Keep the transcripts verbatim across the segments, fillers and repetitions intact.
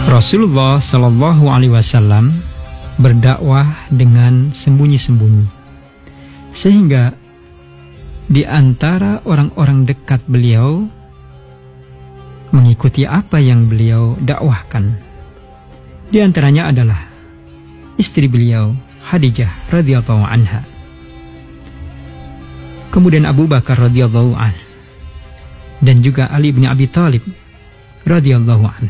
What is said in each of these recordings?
Rasulullah Shallallahu Alaihi Wasallam berdakwah dengan sembunyi-sembunyi, sehingga di antara orang-orang dekat beliau mengikuti apa yang beliau dakwahkan. Di antaranya adalah istri beliau Khadijah radhiyallahu anha, kemudian Abu Bakar radhiyallahu anhu, dan juga Ali bin Abi Thalib radhiyallahu anhu.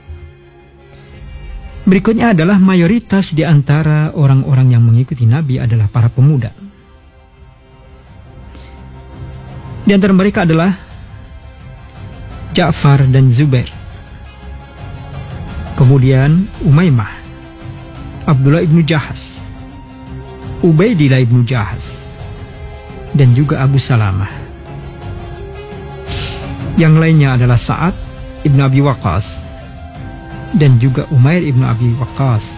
Berikutnya adalah mayoritas di antara orang-orang yang mengikuti Nabi adalah para pemuda. Di antara mereka adalah Ja'far dan Zubair, kemudian Umaymah, Abdullah ibnu Jahaz, Ubaidillah ibnu Jahaz, dan juga Abu Salamah. Yang lainnya adalah Sa'ad ibnu Abi Waqqas dan juga Umair ibnu Abi Waqqas.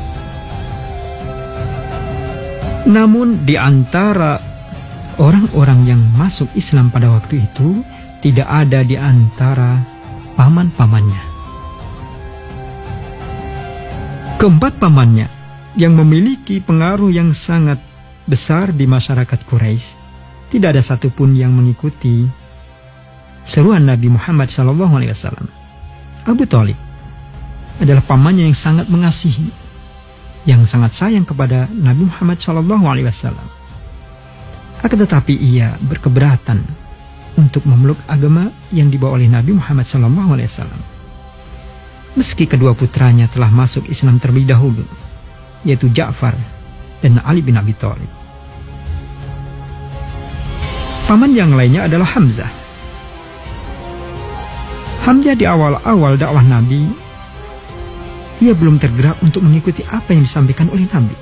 Namun di antara orang-orang yang masuk Islam pada waktu itu tidak ada di antara paman-pamannya. Keempat pamannya yang memiliki pengaruh yang sangat besar di masyarakat Quraisy, tidak ada satupun yang mengikuti seruan Nabi Muhammad shallallahu alaihi wasallam. Abu Thalib adalah pamannya yang sangat mengasihi, yang sangat sayang kepada Nabi Muhammad shallallahu alaihi wasallam. Akan tetapi ia berkeberatan untuk memeluk agama yang dibawa oleh Nabi Muhammad shallallahu alaihi wasallam. Meski kedua putranya telah masuk Islam terlebih dahulu, yaitu Ja'far dan Ali bin Abi Thalib. Paman yang lainnya adalah Hamzah. Hamzah di awal-awal dakwah Nabi, ia belum tergerak untuk mengikuti apa yang disampaikan oleh Nabi.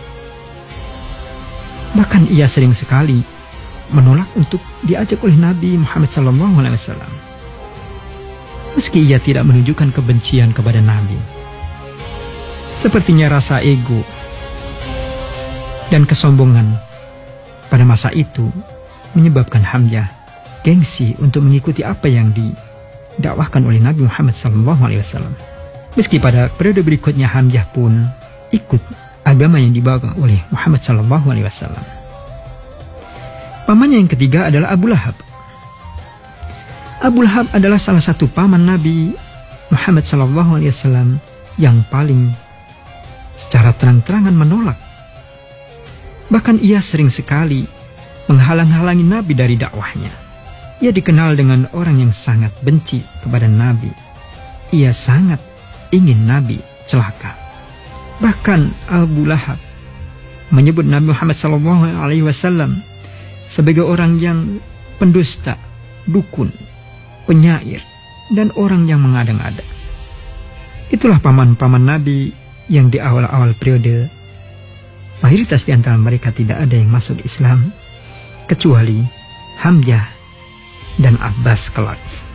Bahkan ia sering sekali menolak untuk diajak oleh Nabi Muhammad shallallahu alaihi wasallam. Meski ia tidak menunjukkan kebencian kepada Nabi, sepertinya rasa ego dan kesombongan pada masa itu menyebabkan Hamzah gengsi untuk mengikuti apa yang didakwahkan oleh Nabi Muhammad shallallahu alaihi wasallam. Meski pada periode berikutnya Hamzah pun ikut agama yang dibawa oleh Muhammad shallallahu alaihi wasallam. Pamannya yang ketiga adalah Abu Lahab. Abu Lahab adalah salah satu paman Nabi Muhammad shallallahu alaihi wasallam yang paling secara terang-terangan menolak. Bahkan ia sering sekali menghalang-halangi Nabi dari dakwahnya. Ia dikenal dengan orang yang sangat benci kepada Nabi. Ia sangat ingin Nabi celaka. Bahkan Abu Lahab menyebut Nabi Muhammad shallallahu alaihi wasallam sebagai orang yang pendusta, dukun, penyair, dan orang yang mengada-ngada. Itulah paman-paman Nabi yang di awal-awal periode mayoritas di antara mereka tidak ada yang masuk Islam kecuali Hamzah dan Abbas kelak.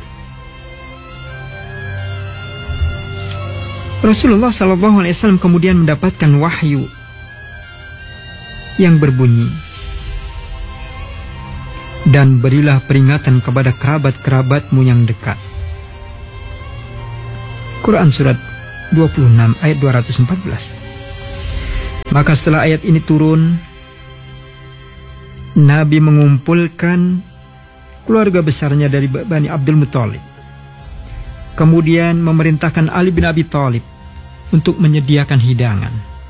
Rasulullah shallallahu alaihi wasallam kemudian mendapatkan wahyu yang berbunyi, dan berilah peringatan kepada kerabat-kerabatmu yang dekat. Quran surat dua puluh enam ayat dua ratus empat belas. Maka setelah ayat ini turun, Nabi mengumpulkan keluarga besarnya dari Bani Abdul Muthalib, kemudian memerintahkan Ali bin Abi Thalib untuk menyediakan hidangan.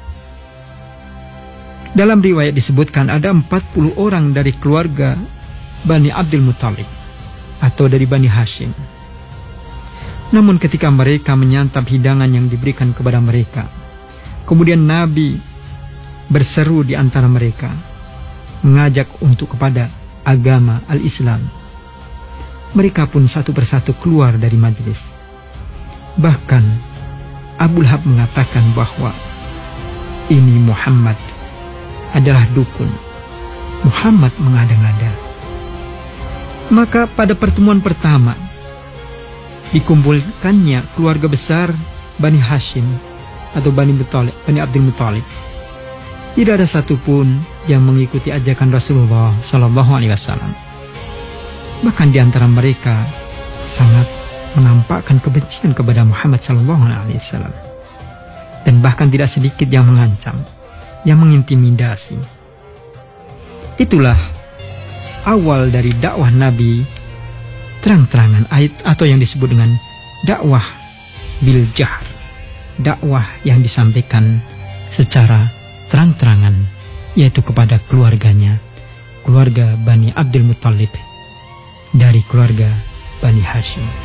Dalam riwayat disebutkan ada empat puluh orang dari keluarga Bani Abdul Muthalib atau dari Bani Hashim. Namun ketika mereka menyantap hidangan yang diberikan kepada mereka, kemudian Nabi berseru di antara mereka, mengajak untuk kepada agama al-Islam. Mereka pun satu persatu keluar dari majelis. Bahkan Abu Lahab mengatakan bahwa ini Muhammad adalah dukun, Muhammad mengada-ngada. Maka pada pertemuan pertama dikumpulkannya keluarga besar Bani Hashim atau Bani Muthalib, Bani Abdul Muthalib. Tidak ada satupun yang mengikuti ajakan Rasulullah Sallallahu Alaihi Wasallam. Bahkan di antara mereka sangat menampakkan kebencian kepada Muhammad Sallallahu Alaihi Wasallam. dan bahkan tidak sedikit yang mengancam, yang mengintimidasi. Itulah awal dari dakwah Nabi terang-terangan, ayat atau yang disebut dengan dakwah bil jahr, dakwah yang disampaikan secara terang-terangan, yaitu kepada keluarganya, keluarga Bani Abdul Muttalib dari keluarga Bani Hashim.